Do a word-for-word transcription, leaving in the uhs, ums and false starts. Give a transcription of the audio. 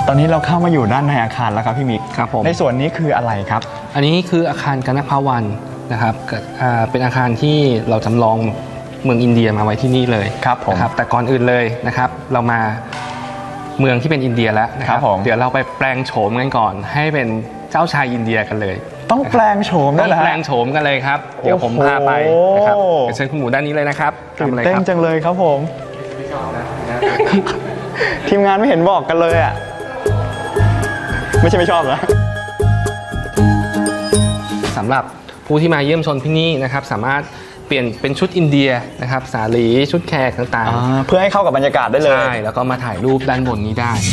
ตอนนี้เราเข้ามาอยู่ด้านในอาคารแล้วครับพี่มิกครับผมในส่วนนี้คืออะไรครับอันนี้คืออาคารกนภวันนะครับเป็นอาคารที่เราจำลองเมืองอินเดียมาไว้ที่นี่เลยครับผมนะครับแต่ก่อนอื่นเลยนะครับเรามาเมืองที่เป็นอินเดียแล้วนะครับเดี๋ยวเราไปแปลงโฉมกันก่อนให้เป็นเจ้าชายอินเดียกันเลยต้องแปลงโฉมด้วยเหรอต้องแปลงโฉมกันเลยครับเดี๋ยวผมพาไปนะครับเชิญคุณหมูด้านนี้เลยนะครับตื่นเต้นจังเลยครับผมทีมงานไม่เห็นบอกกันเลยอ่ะไม่ใช่ไม่ชอบนะสำหรับผู้ที่มาเยี่ยมชมที่นี่นะครับสามารถเปลี่ยนเป็นชุดอินเดียนะครับสาลีชุดแขกต่างๆเพื่อให้เข้ากับบรรยากาศได้เลยใช่แล้วก็มาถ่ายรูปด้านบนนี้ได้